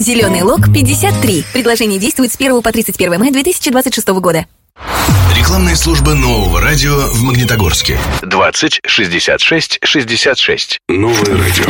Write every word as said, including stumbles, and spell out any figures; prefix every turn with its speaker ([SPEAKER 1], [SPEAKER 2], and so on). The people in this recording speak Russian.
[SPEAKER 1] Зеленый лог пятьдесят три. Предложение действует с первого по тридцать первое мая две тысячи двадцать шестого года.
[SPEAKER 2] Рекламная служба нового радио в Магнитогорске. двадцать шестьдесят шесть шестьдесят шесть. Новое радио.